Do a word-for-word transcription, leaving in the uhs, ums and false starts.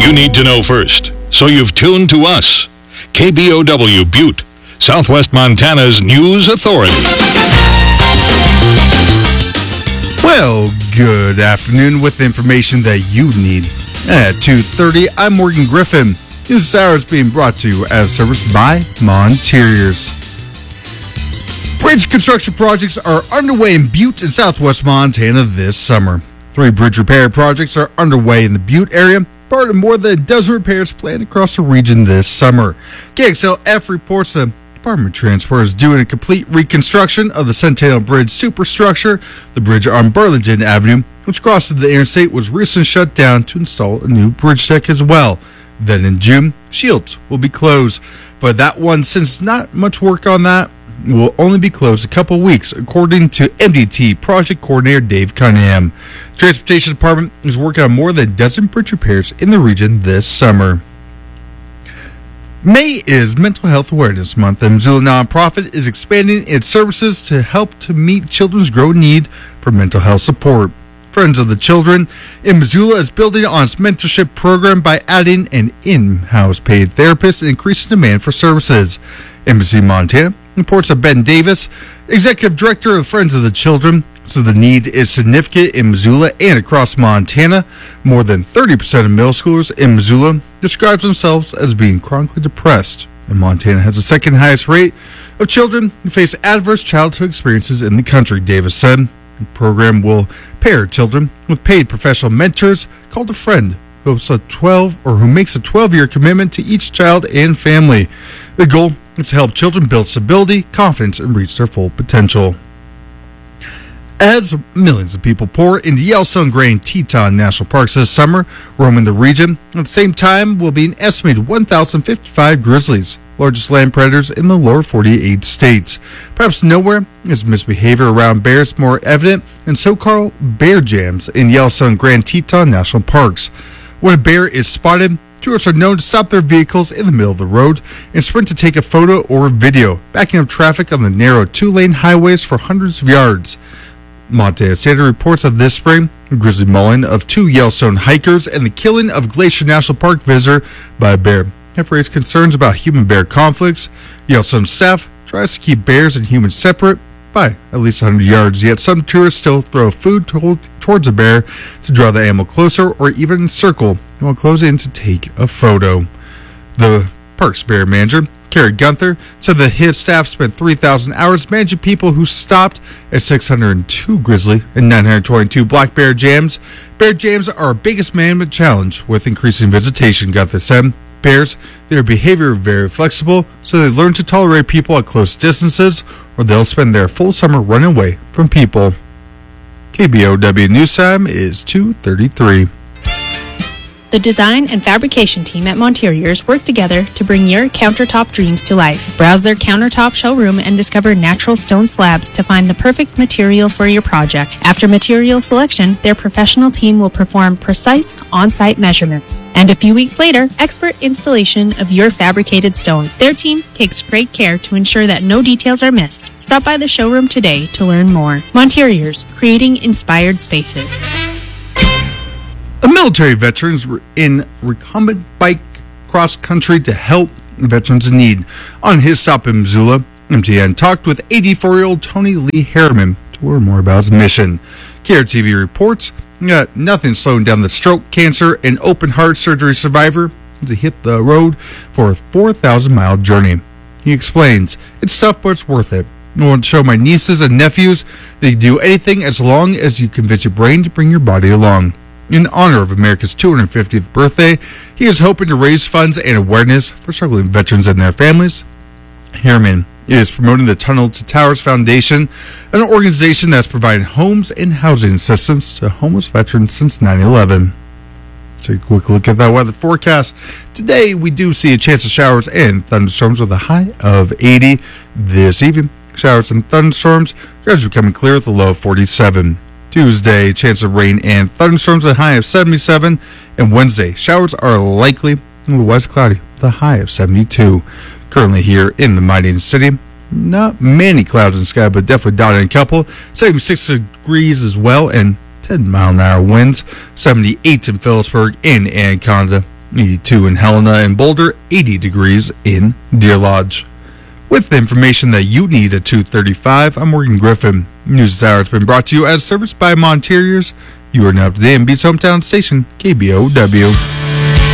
you need to know first, so you've tuned to us. K B O W Butte, Southwest Montana's news authority. Well, good afternoon with the information that you need. At two thirty, I'm Morgan Griffin. News Hour is being brought to you as serviced by Monteriors. Bridge construction projects are underway in Butte and Southwest Montana this summer. Three bridge repair projects are underway in the Butte area, part of more than a dozen repairs planned across the region this summer. K X L F reports the Department of Transport is doing a complete reconstruction of the Centennial Bridge superstructure. The bridge on Burlington Avenue, which crosses the interstate, was recently shut down to install a new bridge deck as well. Then in June, Shields will be closed. But that one, since not much work on that, will only be closed a couple weeks, according to M D T project coordinator Dave Cunningham. Transportation Department is working on more than a dozen bridge repairs in the region this summer. May is Mental Health Awareness Month, and Missoula Nonprofit is expanding its services to help to meet children's growing need for mental health support. Friends of the Children in Missoula is building on its mentorship program by adding an in-house paid therapist and increasing demand for services. Embassy Montana reports that Ben Davis, Executive Director of Friends of the Children, so the need is significant in Missoula and across Montana. More than thirty percent of middle schoolers in Missoula describe themselves as being chronically depressed, and Montana has the second highest rate of children who face adverse childhood experiences in the country, Davis said. The program will pair children with paid professional mentors called a friend who a twelve or who makes a twelve-year commitment to each child and family. The goal is to help children build stability, confidence, and reach their full potential. As millions of people pour into Yellowstone Grand Teton National Parks this summer, roaming the region, at the same time will be an estimated one thousand fifty-five grizzlies, largest land predators in the lower forty-eight states. Perhaps nowhere is misbehavior around bears more evident than so-called bear jams in Yellowstone Grand Teton National Parks. When a bear is spotted, tourists are known to stop their vehicles in the middle of the road and sprint to take a photo or video, backing up traffic on the narrow two-lane highways for hundreds of yards. Montana Standard reports that this spring, a grizzly mauling of two Yellowstone hikers and the killing of Glacier National Park visitor by a bear have raised concerns about human-bear conflicts. Yellowstone staff tries to keep bears and humans separate by at least one hundred yards, yet some tourists still throw food to- towards a bear to draw the animal closer or even circle while close in to take a photo. The park's bear manager, Kerry Gunther, said that his staff spent three thousand hours managing people who stopped at six hundred two grizzly and nine hundred twenty-two black bear jams. Bear jams are our biggest management challenge with increasing visitation, Gunther said. Bears, their behavior is very flexible, so they learn to tolerate people at close distances, or they'll spend their full summer running away from people. K B O W News Time is two thirty-three. The design and fabrication team at Monteriors work together to bring your countertop dreams to life. Browse their countertop showroom and discover natural stone slabs to find the perfect material for your project. After material selection, their professional team will perform precise on-site measurements. And a few weeks later, expert installation of your fabricated stone. Their team takes great care to ensure that no details are missed. Stop by the showroom today to learn more. Monteriors, creating inspired spaces. A military veteran is in recumbent bike cross country to help veterans in need. On his stop in Missoula, M T N talked with eighty-four-year-old Tony Lee Harriman to learn more about his mission. K R T V reports that nothing slowing down the stroke, cancer, and open heart surgery survivor as he hit the road for a four thousand mile journey. He explains, "It's tough, but it's worth it. I want to show my nieces and nephews that you can do anything as long as you convince your brain to bring your body along." In honor of America's two hundred fiftieth birthday, he is hoping to raise funds and awareness for struggling veterans and their families. Harriman is promoting the Tunnel to Towers Foundation, an organization that's provided homes and housing assistance to homeless veterans since nine eleven. Take a quick look at that weather forecast. Today, we do see a chance of showers and thunderstorms with a high of eighty. This evening, showers and thunderstorms gradually becoming clear with a low of forty-seven. Tuesday, chance of rain and thunderstorms with a high of seventy-seven. And Wednesday, showers are likely and otherwise cloudy with a high of seventy-two. Currently here in the mighty city, not many clouds in the sky, but definitely dotted a couple. seventy-six degrees as well and ten mile an hour winds. seventy-eight in Phillipsburg and Anaconda. eighty-two in Helena and Boulder, eighty degrees in Deer Lodge. With the information that you need at two thirty-five, I'm Morgan Griffin. News this hour has been brought to you as serviced by Monteriors. You are now up to date on Beats hometown station, K B O W.